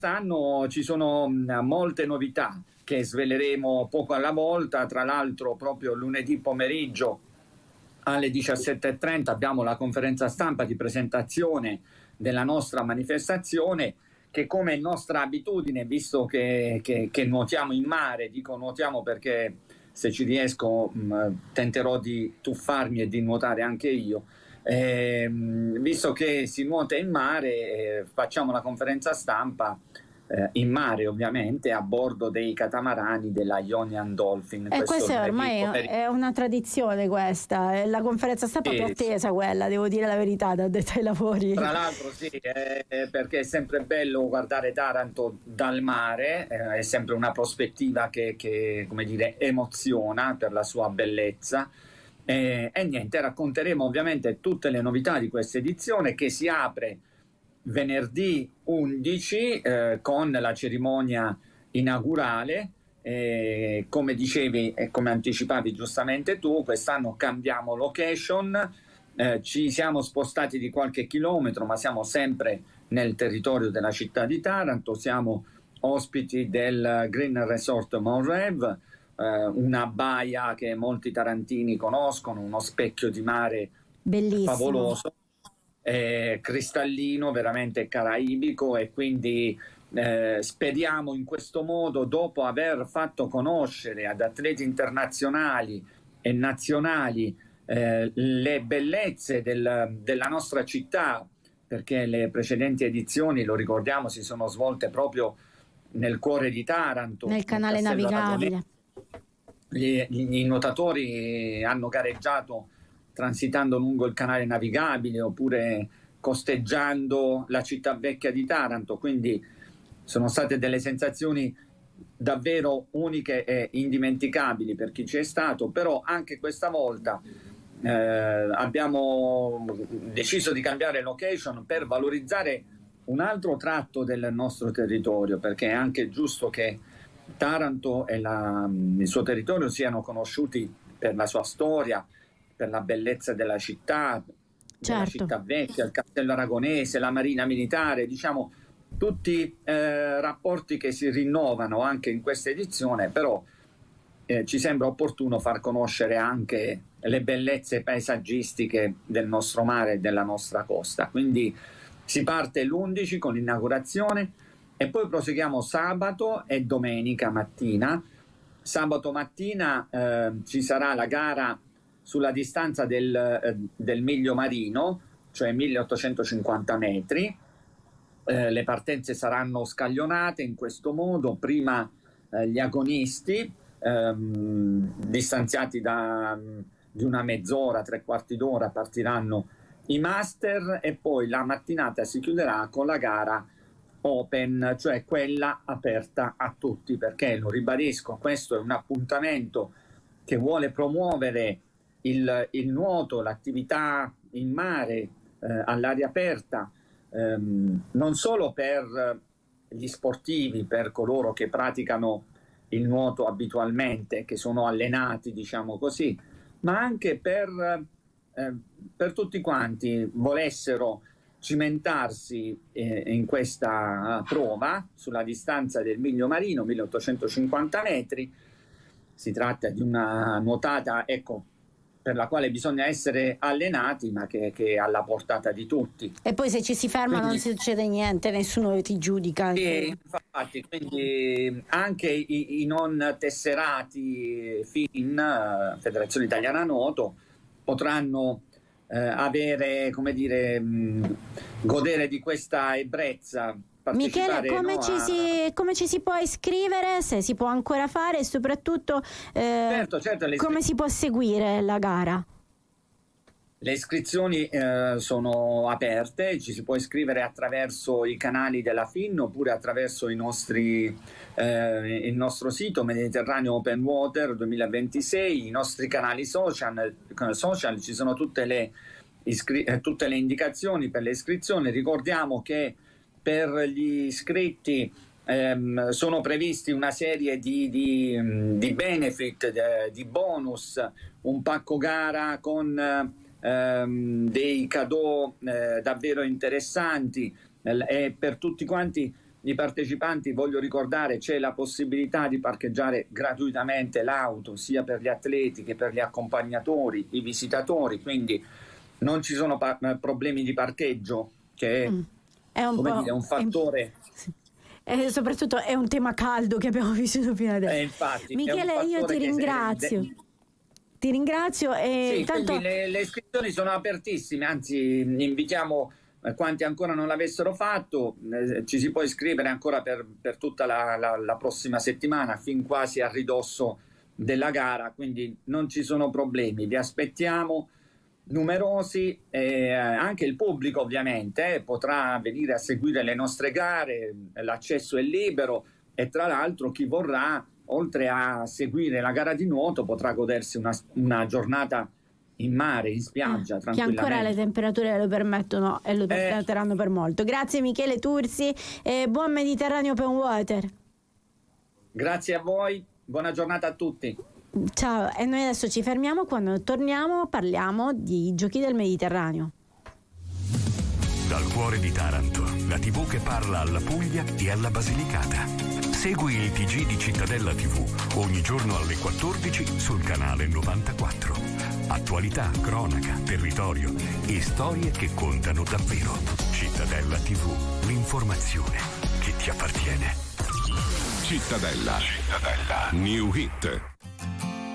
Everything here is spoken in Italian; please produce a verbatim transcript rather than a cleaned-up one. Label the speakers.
Speaker 1: quest'anno ci sono molte novità che sveleremo poco alla volta. Tra l'altro proprio lunedì pomeriggio alle diciassette e trenta abbiamo la conferenza stampa di presentazione della nostra manifestazione, che come è nostra abitudine, visto che, che, che nuotiamo in mare, dico nuotiamo perché se ci riesco mh, tenterò di tuffarmi e di nuotare anche io, eh, visto che si nuota in mare, eh, facciamo la conferenza stampa eh, in mare, ovviamente a bordo dei catamarani della Ionian Dolphin.
Speaker 2: E questa ormai è una tradizione, questa la conferenza stampa
Speaker 1: sì,
Speaker 2: più attesa, quella, devo dire la verità, da detto ai lavori.
Speaker 1: Tra l'altro sì, eh, perché è sempre bello guardare Taranto dal mare, eh, è sempre una prospettiva che, che come dire, emoziona per la sua bellezza. Eh, e niente, racconteremo ovviamente tutte le novità di questa edizione, che si apre venerdì undici eh, con la cerimonia inaugurale. Eh, come dicevi e come anticipavi giustamente tu, quest'anno cambiamo location, eh, ci siamo spostati di qualche chilometro, ma siamo sempre nel territorio della città di Taranto. Siamo ospiti del Green Resort Monrev, eh, una baia che molti tarantini conoscono, uno specchio di mare bellissimo, favoloso, eh, cristallino, veramente caraibico, e quindi eh, speriamo in questo modo, dopo aver fatto conoscere ad atleti internazionali e nazionali eh, le bellezze del, della nostra città, perché le precedenti edizioni, lo ricordiamo, si sono svolte proprio nel cuore di Taranto,
Speaker 2: nel canale
Speaker 1: nel
Speaker 2: navigabile.
Speaker 1: Gli, gli nuotatori hanno gareggiato transitando lungo il canale navigabile oppure costeggiando la città vecchia di Taranto, quindi sono state delle sensazioni davvero uniche e indimenticabili per chi ci è stato. Però anche questa volta eh, abbiamo deciso di cambiare location per valorizzare un altro tratto del nostro territorio, perché è anche giusto che Taranto e la, il suo territorio siano conosciuti per la sua storia, per la bellezza della città, della
Speaker 2: certo.
Speaker 1: città vecchia, il castello aragonese, la marina militare, diciamo tutti eh, rapporti che si rinnovano anche in questa edizione. Però eh, ci sembra opportuno far conoscere anche le bellezze paesaggistiche del nostro mare e della nostra costa. Quindi si parte l'undici con l'inaugurazione e poi proseguiamo sabato e domenica mattina. Sabato mattina eh, ci sarà la gara sulla distanza del, eh, del miglio marino, cioè milleottocentocinquanta metri. Eh, le partenze saranno scaglionate in questo modo: prima eh, gli agonisti ehm, distanziati da di una mezz'ora, tre quarti d'ora, partiranno i master, e poi la mattinata si chiuderà con la gara open, cioè quella aperta a tutti, perché, lo ribadisco, questo è un appuntamento che vuole promuovere il, il nuoto, l'attività in mare eh, all'aria aperta, ehm, non solo per gli sportivi, per coloro che praticano il nuoto abitualmente, che sono allenati, diciamo così, ma anche per, eh, per tutti quanti volessero cimentarsi eh, in questa prova sulla distanza del miglio marino, milleottocentocinquanta metri. Si tratta di una nuotata, ecco, per la quale bisogna essere allenati, ma che, che è alla portata di tutti.
Speaker 2: E poi se ci si ferma quindi, non succede niente, nessuno ti giudica.
Speaker 1: E infatti, quindi anche i, i non tesserati F I N, Federazione Italiana Nuoto, potranno eh, avere, come dire, mh, godere di questa ebbrezza.
Speaker 2: Michele, come,
Speaker 1: no,
Speaker 2: ci
Speaker 1: a...
Speaker 2: si, come ci si può iscrivere, se si può ancora fare, e soprattutto eh,
Speaker 1: certo, certo, le...
Speaker 2: come si può seguire la gara?
Speaker 1: Le iscrizioni eh, sono aperte, ci si può iscrivere attraverso i canali della F I N oppure attraverso i nostri, eh, il nostro sito Mediterraneo Open Water duemilaventisei, i nostri canali social, social ci sono tutte le, iscri- tutte le indicazioni per le iscrizioni. Ricordiamo che per gli iscritti ehm, sono previsti una serie di, di, di benefit, de, di bonus, un pacco gara con dei cadeau eh, davvero interessanti, eh, e per tutti quanti i partecipanti, voglio ricordare, c'è la possibilità di parcheggiare gratuitamente l'auto sia per gli atleti che per gli accompagnatori, i visitatori, quindi non ci sono pa- problemi di parcheggio, che è, mm. è un, come dire, un fattore...
Speaker 2: E soprattutto è un tema caldo che abbiamo vissuto fino adesso.
Speaker 1: Eh, infatti,
Speaker 2: Michele, io ti ringrazio. Se... Ti ringrazio e
Speaker 1: sì,
Speaker 2: tanto...
Speaker 1: le, le iscrizioni sono apertissime, anzi invitiamo quanti ancora non l'avessero fatto, eh, ci si può iscrivere ancora per, per tutta la, la, la prossima settimana, fin quasi a ridosso della gara, quindi non ci sono problemi, vi aspettiamo numerosi, eh, anche il pubblico ovviamente eh, potrà venire a seguire le nostre gare, l'accesso è libero e tra l'altro chi vorrà, oltre a seguire la gara di nuoto, potrà godersi una, una giornata in mare, in spiaggia, eh, tranquillamente.
Speaker 2: Che ancora le temperature lo permettono e lo permetteranno eh. per molto. Grazie Michele Tursi e buon Mediterraneo Open Water.
Speaker 1: Grazie a voi, buona giornata a tutti.
Speaker 2: Ciao, e noi adesso ci fermiamo, quando torniamo parliamo di Giochi del Mediterraneo.
Speaker 3: Dal cuore di Taranto, la tivù che parla alla Puglia e alla Basilicata. Segui il T G di Cittadella tivù ogni giorno alle quattordici sul canale novantaquattro. Attualità, cronaca, territorio e storie che contano davvero. Cittadella tivù, l'informazione che ti appartiene.
Speaker 4: Cittadella. Cittadella. New Hit.